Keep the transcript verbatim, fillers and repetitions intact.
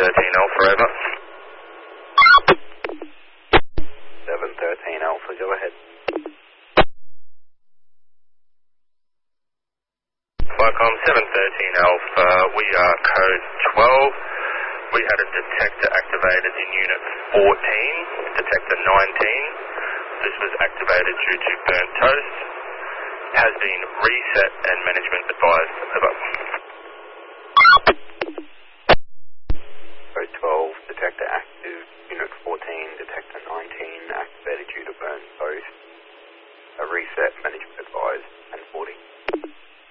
thirteen Alpha, over. seven thirteen Alpha, go ahead. Flycom seven thirteen Alpha, we are code twelve. We had a detector activated in unit fourteen, detector nineteen. This was activated due to burnt toast. Has been reset and management advised. Over.